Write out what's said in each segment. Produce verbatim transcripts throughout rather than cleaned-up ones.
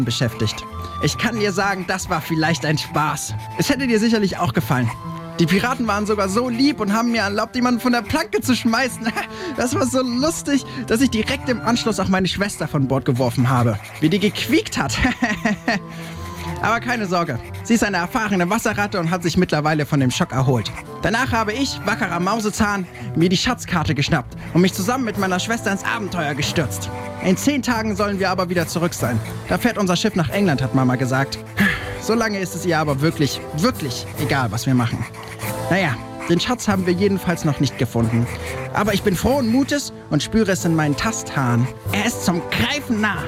beschäftigt. Ich kann dir sagen, das war vielleicht ein Spaß. Es hätte dir sicherlich auch gefallen. Die Piraten waren sogar so lieb und haben mir erlaubt, jemanden von der Planke zu schmeißen. Das war so lustig, dass ich direkt im Anschluss auch meine Schwester von Bord geworfen habe. Wie die gequiekt hat. Aber keine Sorge, sie ist eine erfahrene Wasserratte und hat sich mittlerweile von dem Schock erholt. Danach habe ich, wackerer Mausezahn, mir die Schatzkarte geschnappt und mich zusammen mit meiner Schwester ins Abenteuer gestürzt. In zehn Tagen sollen wir aber wieder zurück sein. Da fährt unser Schiff nach England, hat Mama gesagt. So lange ist es ihr aber wirklich, wirklich egal, was wir machen. Naja, den Schatz haben wir jedenfalls noch nicht gefunden. Aber ich bin frohen Mutes und spüre es in meinen Tasthaaren. Er ist zum Greifen nah.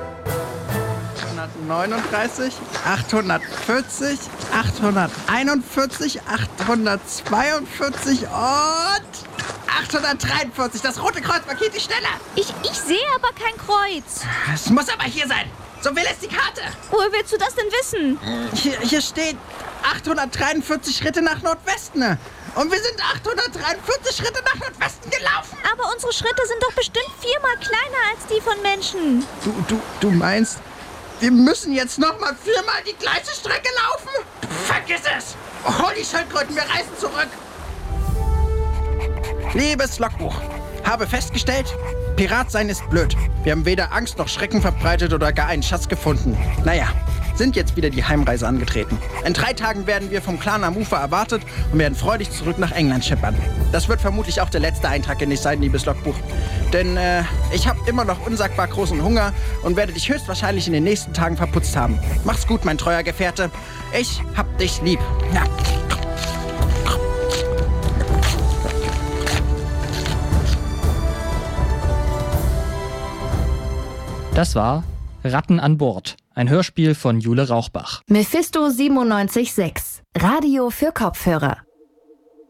achthundertneununddreißig, achthundertvierzig, achthunderteinundvierzig, achthundertzweiundvierzig und achthundertdreiundvierzig. Das rote Kreuz markiert die Stelle. Ich, ich sehe aber kein Kreuz. Es muss aber hier sein. So will es die Karte. Woher willst du das denn wissen? Hier, hier steht achthundertdreiundvierzig Schritte nach Nordwesten. Und wir sind achthundertdreiundvierzig Schritte nach Nordwesten gelaufen. Aber unsere Schritte sind doch bestimmt viermal kleiner als die von Menschen. Du, du, du meinst, wir müssen jetzt nochmal viermal die gleiche Strecke laufen? Vergiss es! Hol die Schildkröten, wir reisen zurück. Liebes Logbuch, habe festgestellt, Pirat sein ist blöd. Wir haben weder Angst noch Schrecken verbreitet oder gar einen Schatz gefunden. Naja, sind jetzt wieder die Heimreise angetreten. In drei Tagen werden wir vom Clan am Ufer erwartet und werden freudig zurück nach England schippern. Das wird vermutlich auch der letzte Eintrag in nicht sein, liebes Logbuch. Denn äh, ich habe immer noch unsagbar großen Hunger und werde dich höchstwahrscheinlich in den nächsten Tagen verputzt haben. Mach's gut, mein treuer Gefährte. Ich hab dich lieb. Ja. Das war Ratten an Bord, ein Hörspiel von Jule Rauchbach. Mephisto siebenundneunzig Komma sechs, Radio für Kopfhörer.